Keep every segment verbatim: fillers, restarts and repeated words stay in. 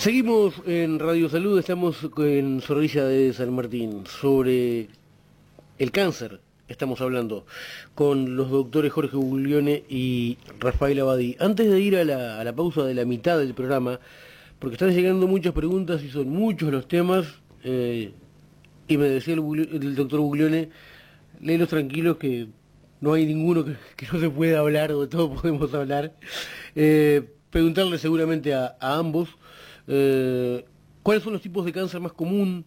Seguimos en Radio Salud, estamos en Zorrilla de San Martín, sobre el cáncer estamos hablando, con los doctores Jorge Buglione y Rafael Abadí. Antes de ir a la, a la pausa de la mitad del programa, porque están llegando muchas preguntas y son muchos los temas, eh, y me decía el, el doctor Buglione, léelos tranquilos que no hay ninguno que, que no se pueda hablar, o de todo podemos hablar. Eh, preguntarle seguramente a, a ambos, Eh, ¿cuáles son los tipos de cáncer más común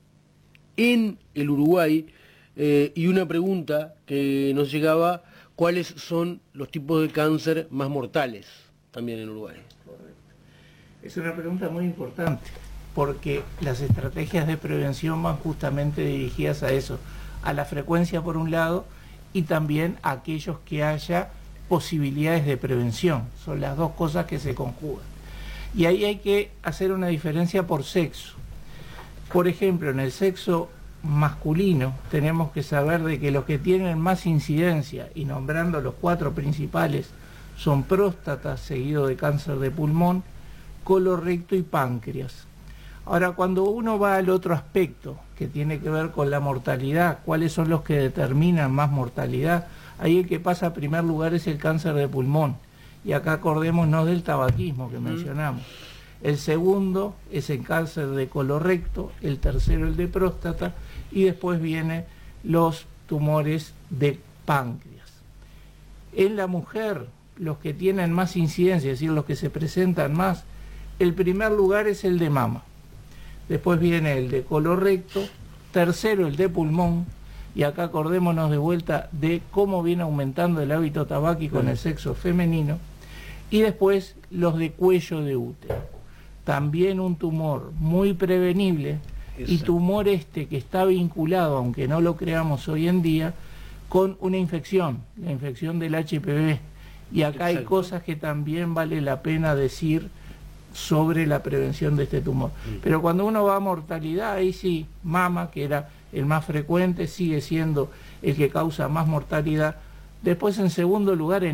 en el Uruguay? Eh, y una pregunta que nos llegaba, ¿cuáles son los tipos de cáncer más mortales también en Uruguay? Correcto. Es una pregunta muy importante, porque las estrategias de prevención van justamente dirigidas a eso, a la frecuencia por un lado, y también a aquellos que haya posibilidades de prevención. Son las dos cosas que se conjugan. Y ahí hay que hacer una diferencia por sexo. Por ejemplo, en el sexo masculino tenemos que saber de que los que tienen más incidencia, y nombrando los cuatro principales, son próstata, seguido de cáncer de pulmón, colorecto y páncreas. Ahora, cuando uno va al otro aspecto, que tiene que ver con la mortalidad, cuáles son los que determinan más mortalidad, ahí el que pasa a primer lugar es el cáncer de pulmón. Y acá acordémonos del tabaquismo que mencionamos. El segundo es el cáncer de colorecto, el tercero el de próstata, y después vienen los tumores de páncreas. En la mujer, los que tienen más incidencia, es decir, los que se presentan más, el primer lugar es el de mama. Después viene el de colorecto, tercero el de pulmón, y acá acordémonos de vuelta de cómo viene aumentando el hábito tabáquico en el sexo femenino. Y después los de cuello de útero. También un tumor muy prevenible. Exacto. Y tumor este que está vinculado, aunque no lo creamos hoy en día, con una infección, la infección del H P V. Y acá Exacto. hay cosas que también vale la pena decir sobre la prevención de este tumor. Mm. Pero cuando uno va a mortalidad, ahí sí, mama, que era el más frecuente, sigue siendo el que causa más mortalidad. Después, en segundo lugar, en